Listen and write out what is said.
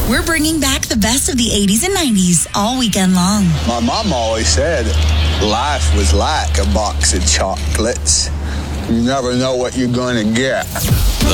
We're bringing back the best of the 80s and 90s all weekend long. My mom always said life was like a box of chocolates. You never know what you're going to get.